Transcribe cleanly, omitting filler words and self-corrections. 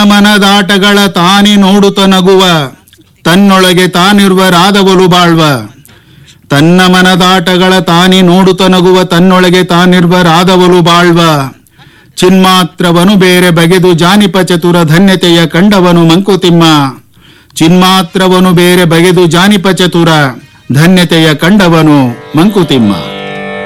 ಮನದಾಟಗಳ ತಾನಿ ನೋಡುತ್ತ ನಗುವ ತನ್ನೊಳಗೆ ತಾನಿರುವ ರಾಧವಲು ಬಾಳ್ವ. ತನ್ನ ಮನದಾಟಗಳ ತಾನಿ ನೋಡುತ್ತ ನಗುವ ತನ್ನೊಳಗೆ ತಾನಿರುವ ರಾಧವಲು ಬಾಳ್ವ. ಚಿನ್ಮಾತ್ರವನು ಬೇರೆ ಬಗೆದು ಜಾನಿಪ ಚತುರ ಧನ್ಯತೆಯ ಕಂಡವನು ಮಂಕುತಿಮ್ಮ. ಚಿನ್ಮಾತ್ರವನು ಬೇರೆ ಬಗೆದು ಜಾನಿಪ ಚತುರ ಧನ್ಯತೆಯ ಕಂಡವನು ಮಂಕುತಿಮ್ಮ.